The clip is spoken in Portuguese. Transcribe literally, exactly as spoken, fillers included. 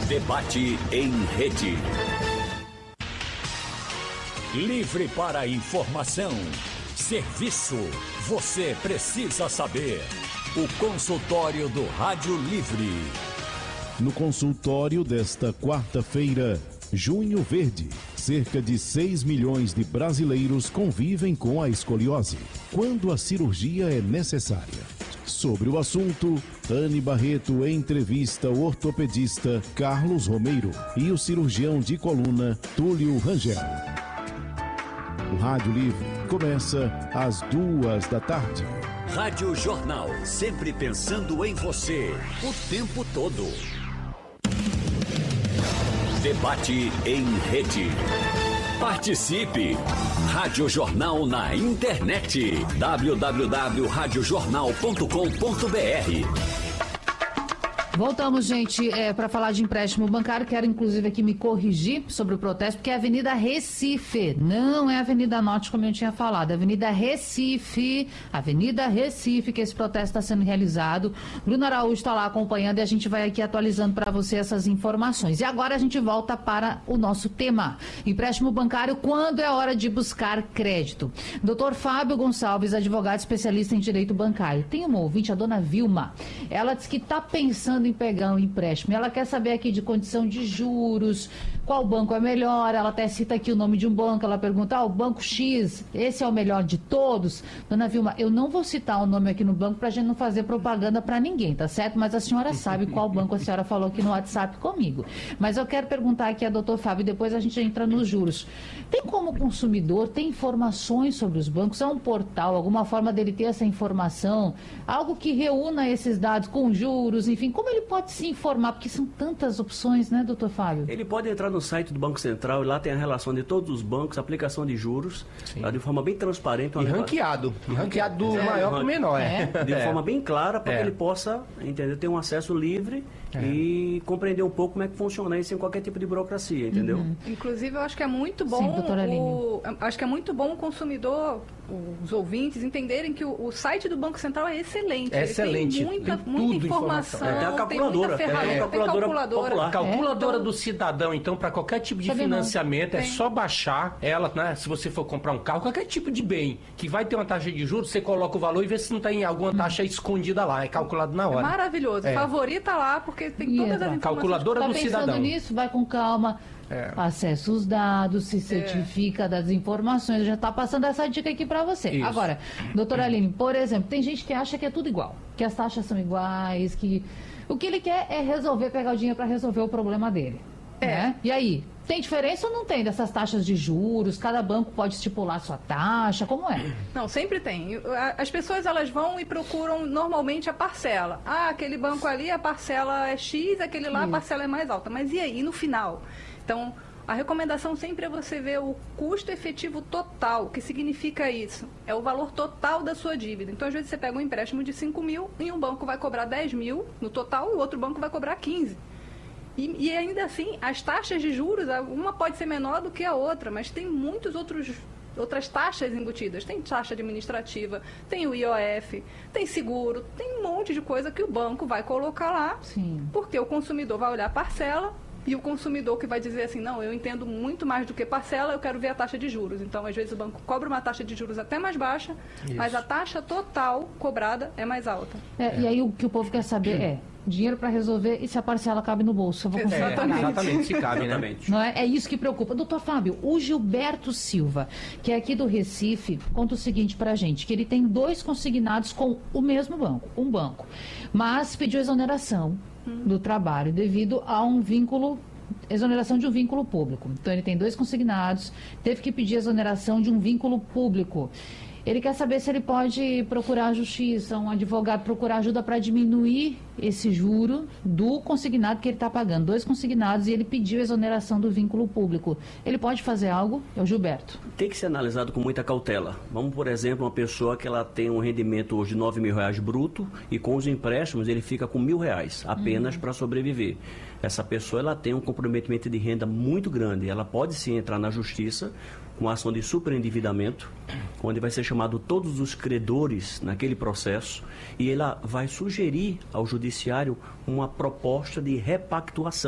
Debate em rede. Livre para informação. Serviço. Você precisa saber. O consultório do Rádio Livre. No consultório desta quarta-feira, Junho Verde, cerca de seis milhões de brasileiros convivem com a escoliose. Quando a cirurgia é necessária? Sobre o assunto, Anne Barreto entrevista o ortopedista Carlos Romeiro e o cirurgião de coluna Túlio Rangel. O Rádio Livre começa às duas da tarde. Rádio Jornal, sempre pensando em você, o tempo todo. Debate em rede. Participe! Rádio Jornal na internet. w w w ponto rádio jornal ponto com ponto b r. Voltamos, gente, é, para falar de empréstimo bancário. Quero, inclusive, aqui me corrigir sobre o protesto, porque é a Avenida Recife, não é a Avenida Norte, como eu tinha falado. É a Avenida Recife, Avenida Recife, que esse protesto está sendo realizado. Bruno Araújo está lá acompanhando e a gente vai aqui atualizando para você essas informações. E agora a gente volta para o nosso tema. Empréstimo bancário, quando é hora de buscar crédito. doutor Fábio Gonçalves, advogado especialista em direito bancário. Tem uma ouvinte, a dona Vilma. Ela disse que está pensando em pegar um empréstimo. Ela quer saber aqui de condição de juros, qual banco é melhor. Ela até cita aqui o nome de um banco. Ela pergunta, ah, o banco X, esse é o melhor de todos? Dona Vilma, eu não vou citar o nome aqui no banco pra gente não fazer propaganda pra ninguém, tá certo? Mas a senhora sabe qual banco a senhora falou aqui no WhatsApp comigo. Mas eu quero perguntar aqui a doutor Fábio, depois a gente entra nos juros. Tem como o consumidor ter informações sobre os bancos? É um portal, alguma forma dele ter essa informação? Algo que reúna esses dados com juros, enfim, como ele pode se informar? Porque são tantas opções, né, doutor Fábio? Ele pode entrar no site do Banco Central e lá tem a relação de todos os bancos, aplicação de juros, tá, de forma bem transparente. E ranqueado. E ranqueado do é, maior para o menor. É. De é. forma bem clara, para é. que ele possa, entendeu, ter um acesso livre é. e compreender um pouco como é que funciona isso sem qualquer tipo de burocracia, entendeu? Uhum. Inclusive, eu acho que é muito bom, Sim, doutora Aline. o, acho que é muito bom o consumidor, os ouvintes, entenderem que o, o site do Banco Central é excelente. É excelente. Ele tem muita, tem muita tudo informação, É, tem a tem calculadora, muita ferramenta, tem a tem calculadora calculadora. popular. Calculadora É. do cidadão, então, para qualquer tipo de Sabe financiamento, não. é Tem. só baixar ela, né? Se você for comprar um carro, qualquer tipo de bem que vai ter uma taxa de juros, você coloca o valor e vê se não tem alguma taxa escondida lá. É calculado na É hora. maravilhoso. É. Favorita lá, porque tem E todas entra. as informações. Calculadora Tá do pensando cidadão. nisso? Vai com calma. É. Acessa os dados, se certifica das informações. Já está passando essa dica aqui para você. Isso. Agora, doutora Aline, por exemplo, tem gente que acha que é tudo igual, que as taxas são iguais, que o que ele quer é resolver, pegar o dinheiro para resolver o problema dele. É. Né? E aí, tem diferença ou não tem dessas taxas de juros? Cada banco pode estipular sua taxa, como é? Não, sempre tem. As pessoas, elas vão e procuram normalmente a parcela. Ah, aquele banco ali, a parcela é X, aquele lá, a parcela é mais alta. Mas e aí, no final? Então, a recomendação sempre é você ver o custo efetivo total. O que significa isso? É o valor total da sua dívida. Então, às vezes, você pega um empréstimo de cinco mil e um banco vai cobrar dez mil no total e o outro banco vai cobrar quinze. E, e ainda assim, as taxas de juros, uma pode ser menor do que a outra, mas tem muitos outros outras taxas embutidas. Tem taxa administrativa, tem o I O F, tem seguro, tem um monte de coisa que o banco vai colocar lá, Sim. porque o consumidor vai olhar a parcela e o consumidor que vai dizer assim, não, eu entendo muito mais do que parcela, eu quero ver a taxa de juros. Então, às vezes, o banco cobra uma taxa de juros até mais baixa, Isso. mas a taxa total cobrada é mais alta. É, e aí o que o povo quer saber é dinheiro para resolver e se a parcela cabe no bolso. Eu vou conseguir É, pagar. exatamente, se cabe, né? Exatamente. Não é? É isso que preocupa. Doutor Fábio, o Gilberto Silva, que é aqui do Recife, conta o seguinte pra gente, que ele tem dois consignados com o mesmo banco, um banco, mas pediu exoneração hum. do trabalho devido a um vínculo, exoneração de um vínculo público. Então ele tem dois consignados, teve que pedir exoneração de um vínculo público. Ele quer saber se ele pode procurar a justiça, um advogado procurar ajuda para diminuir esse juro do consignado que ele está pagando. Dois consignados e ele pediu exoneração do vínculo público. Ele pode fazer algo? É o Gilberto. Tem que ser analisado com muita cautela. Vamos, por exemplo, uma pessoa que ela tem um rendimento hoje de nove mil reais bruto e com os empréstimos ele fica com mil reais apenas uhum. para sobreviver. Essa pessoa ela tem um comprometimento de renda muito grande. Ela pode sim entrar na justiça com ação de superendividamento, onde vai ser chamado todos os credores naquele processo e ela vai sugerir ao judiciário uma proposta de repactuação.